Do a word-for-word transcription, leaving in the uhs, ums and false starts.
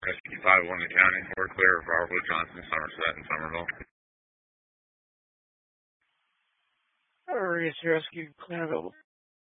Rescue five one County. We're clear of Barwood, Johnson, Somerset, and Somerville. Rescue Rescue clear available.